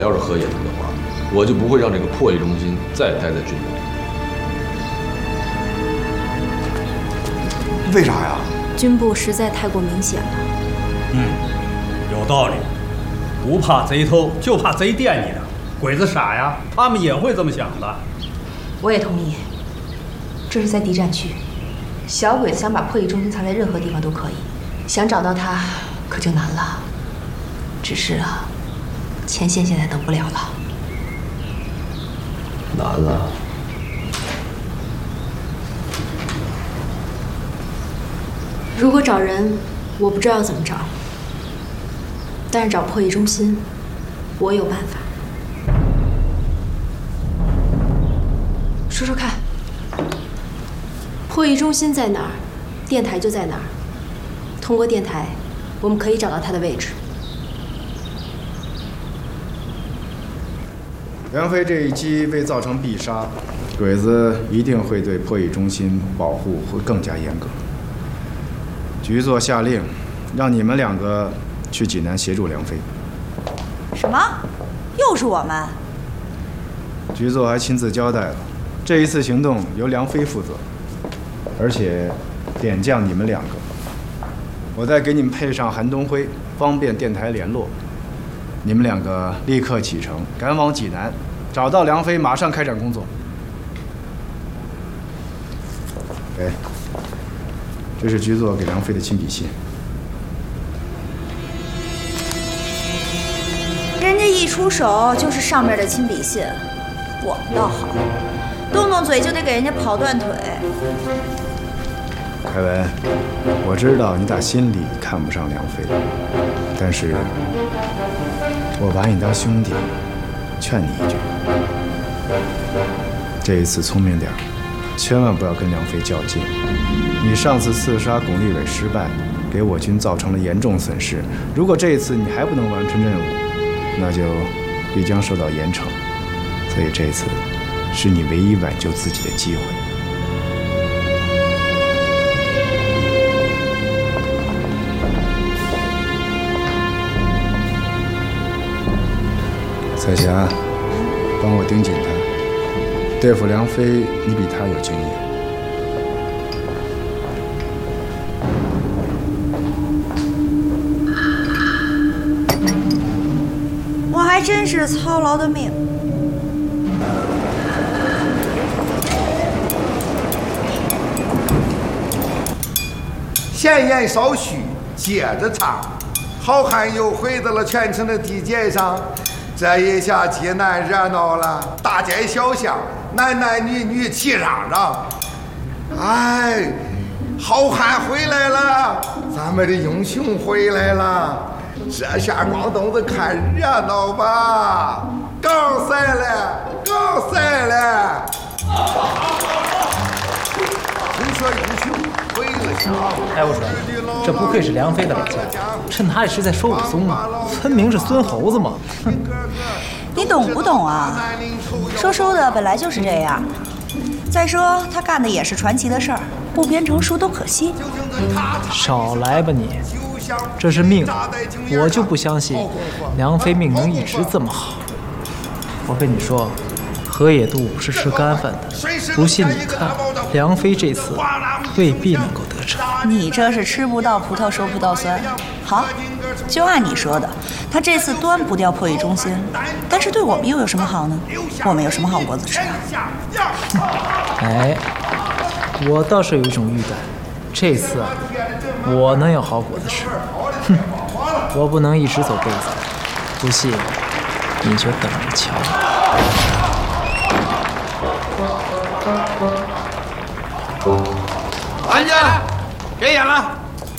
要是河野的话，我就不会让这个破译中心再待在军部。 为啥呀？ 军部实在太过明显了。 有道理。不怕贼偷，就怕贼惦记着。鬼子傻呀，他们也会这么想的。 我也同意。这是在敌占区，小鬼子想把破译中心藏在任何地方都可以，想找到他可就难了。只是啊，前线现在等不了了。 难了。 如果找人，我不知道要怎么找，但是找破译中心，我有办法。说说看，破译中心在哪儿，电台就在哪儿。通过电台，我们可以找到它的位置。 梁飞这一击为造成必杀，鬼子一定会对破译中心保护会更加严格。局座下令，让你们2个去济南协助梁飞。 什么？又是我们？ 局座还亲自交代了，这一次行动由梁飞负责，而且点将你们2个。我再给你们配上韩东辉，方便电台联络。你们2个立刻启程，赶往济南，找到梁飞，马上开展工作。这是局座给梁飞的亲笔信。 人家一出手就是上面的亲笔信，我们倒好，动动嘴就得给人家跑断腿。 凯文，我知道你打心里看不上梁飞，但是我把你当兄弟，劝你一句，这一次聪明点，千万不要跟梁飞较劲。你上次刺杀巩立伟失败，给我军造成了严重损失。如果这一次你还不能完成任务，那就必将受到严惩。所以这次是你唯一挽救自己的机会。彩霞，帮我盯紧他。对付梁飞，你比他有经验。 我还真是操劳的命。 闲言少叙，接着唱。好汉又回到了全城的地界上。这一下济南热闹了，大街小巷，男男女女齐嚷嚷。哎，好汉回来了，咱们的英雄回来了。这下广东子看热闹吧，刚赛了，刚赛了。听说英雄回了乡。 哎，我说，这不愧是梁飞的老家，趁他这是在说武松啊，分明是孙猴子嘛。哼， 你懂不懂啊？说书的本来就是这样。再说他干的也是传奇的事儿，不编成书都可惜。 少来吧你，这是命，我就不相信梁飞命能一直这么好。我跟你说，河野渡不是吃干饭的，不信你看，梁飞这次未必能够得逞。 你这是吃不到葡萄说葡萄酸。好，就按你说的，他这次端不掉破译中心，但是对我们又有什么好呢？我们有什么好果子吃啊？ 哎，我倒是有一种预感，这次啊，我能有好果子吃。哼，我不能一直走背子，不信你就等着瞧。 安静，给演了。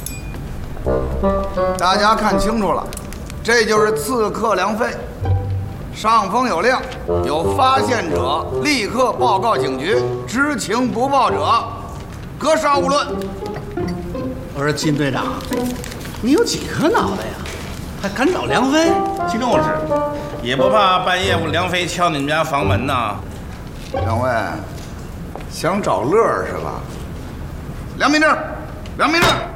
大家看清楚了，这就是刺客梁飞。上峰有令，有发现者立刻报告警局，知情不报者格杀勿论。 我说金队长，你有几颗脑袋呀？还敢找梁飞？ 就是，也不怕半夜我梁飞敲你们家房门呐？ 两位，想找乐是吧？梁明正，梁明正。